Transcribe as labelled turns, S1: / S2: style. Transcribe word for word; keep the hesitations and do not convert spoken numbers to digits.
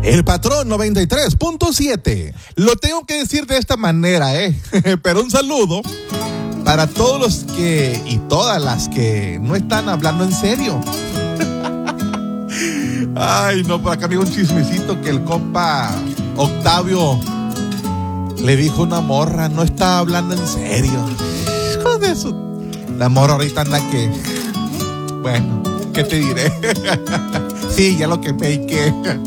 S1: El Patrón noventa y tres punto siete. Lo tengo que decir de esta manera, ¿eh? Pero un saludo para todos los que y todas las que no están hablando en serio. Ay, no, por acá había un chismecito que el compa Octavio le dijo a una morra, no está hablando en serio. Hijo de su... La morra ahorita anda que... Bueno, ¿qué te diré? Sí, ya lo que me que...